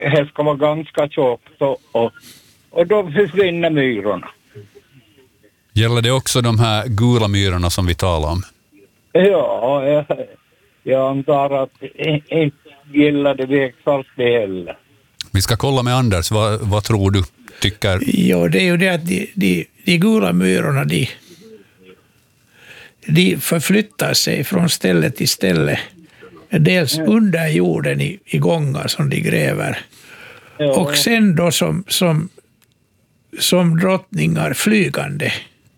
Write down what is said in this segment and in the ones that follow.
det ska vara ganska tjockt och då försvinner myrorna. Gäller det också de här gula myrorna som vi talar om? Ja, jag antar att inte gillar det vägsalt det heller. Vi ska kolla med Anders, vad tror du tycker? Jo, det är ju det att de gula myrorna de förflyttar sig från ställe till ställe. Dels under jorden i gångar som de gräver. Ja. Och sen då som drottningar flygande.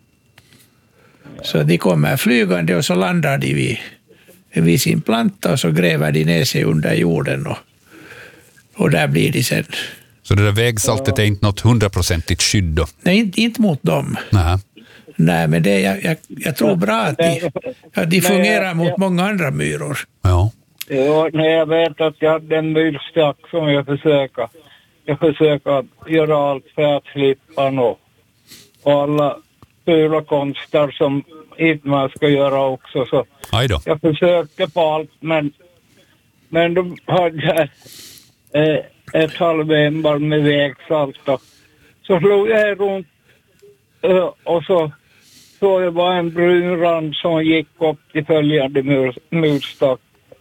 Så de kommer flygande och så landar de vid sin planta och så gräver de ner sig under jorden och där blir de sen. Så det där vägsaltet är inte något 100% skydd då? Nej, inte mot dem. Nej, men det jag tror bra att de fungerar mot många andra myror. Ja. Ja, jag vet att jag hade en myrstack som jag försöker göra allt för att slippa nå. Och alla fula konster som inte man ska göra också. Så jag försökte på allt, men de hade ett halvembar med vägsalt. Så slog jag runt och så det var en brun rand som gick upp till följande murstack.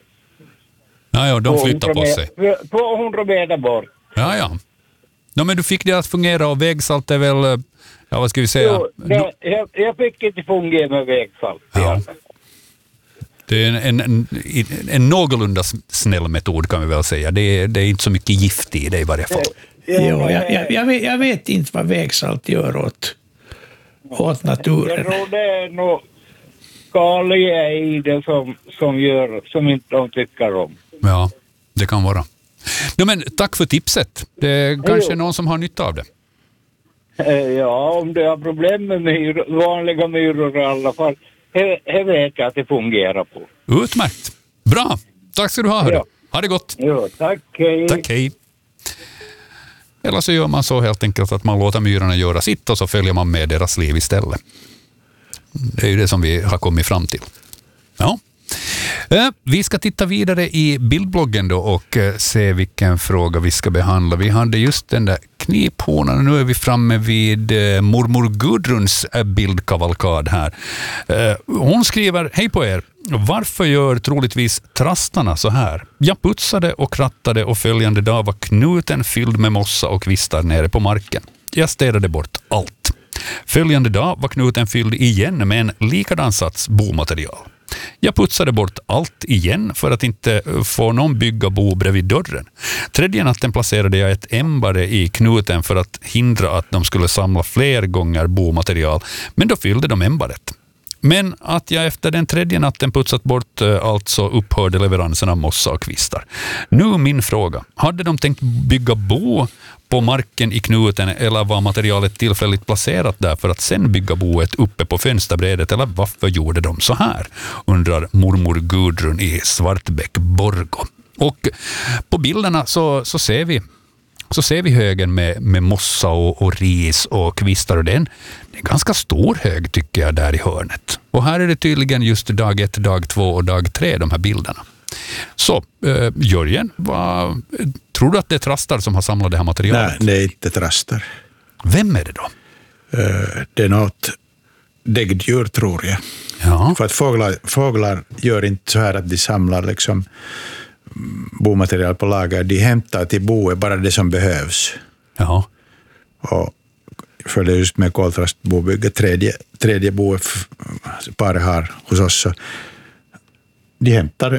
Ja, de flyttar på sig. 200 meter bort. Ja. No, men du fick det att fungera och vägsalt är väl, vad ska vi säga? Jo, jag fick inte fungera med vägsalt. Ja. Det är en någorlunda snäll metod kan vi väl säga. Det är inte så mycket gift i det i varje fall. Jag vet inte vad vägsalt gör åt naturen. Jag tror det är något skaliga i det som inte de tycker om. Ja, det kan vara. No, men tack för tipset. Det är kanske någon som har nytta av det. Ja, om du har problem med vanliga myror i alla fall. Jag vet att det fungerar på. Utmärkt. Bra. Tack ska du ha. Ja. Ha det gott. Jo, tack. Hej. Tack, hej. Eller så gör man så helt enkelt att man låter myrorna göra sitt och så följer man med deras liv istället. Det är ju det som vi har kommit fram till. Ja. Vi ska titta vidare i bildbloggen då och se vilken fråga vi ska behandla. Vi hade just den där kniphonan och nu är vi framme vid mormor Gudruns bildkavalkad här. Hon skriver, hej på er. Varför gör troligtvis trastarna så här? Jag putsade och krattade och följande dag var knuten fylld med mossa och kvistar nere på marken. Jag städade bort allt. Följande dag var knuten fylld igen med en likadan sats bomaterial. Jag putsade bort allt igen för att inte få någon bygga bo bredvid dörren. Tredje natten placerade jag ett ämbare i knuten för att hindra att de skulle samla fler gånger bomaterial, men då fyllde de ämbaret. Men att jag efter den tredje natten putsat bort allt så upphörde leveransen av mossa och kvistar. Nu min fråga. Hade de tänkt bygga bo på marken i knuten eller var materialet tillfälligt placerat där för att sen bygga boet uppe på fönsterbrädet eller varför gjorde de så här? Undrar mormor Gudrun i Svartbäck Borgå. Och på bilderna så ser vi högen med mossa och ris och kvistar och det är en ganska stor hög tycker jag där i hörnet. Och här är det tydligen just dag 1, dag 2 och dag 3 de här bilderna. Så, Jörgen, tror du att det är trastar som har samlat det här materialet? Nej, det är inte trastar. Vem är det då? Det är något däggdjur tror jag. Ja. För att fåglar gör inte så här att de samlar liksom bomaterial på lager. De hämtar till boet bara det som behövs. Ja. Och för det just med koltrastbobygge, tredje boet paret har hos oss så de hämtar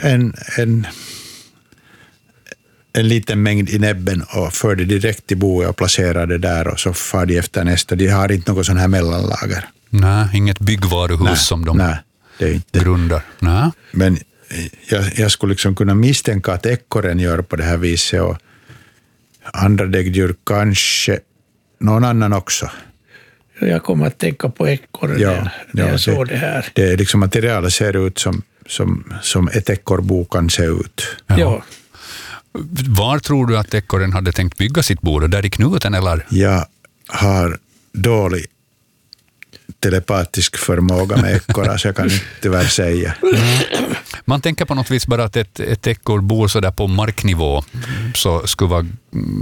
en liten mängd i näbben och för det direkt till boet och placerar det där och så far de efter nästa. De har inte något sån här mellanlager. Nej, inget byggvaruhus som de det är inte. Grundar. Nej. Men jag skulle liksom kunna misstänka att ekorren gör på det här viset och andra däggdjur kanske någon annan också. Jag kommer att tänka på ekorren när jag såg det här. Det är liksom materialet ser ut som ett ekorrbo kan se ut. Ja. Var tror du att ekorren hade tänkt bygga sitt bo? Där i knuten eller? Jag har dålig telepatisk förmåga med ekorrar, så jag kan inte tyvärr säga. Man tänker på något vis bara att ett ekorr bor så där på marknivå, så skulle vara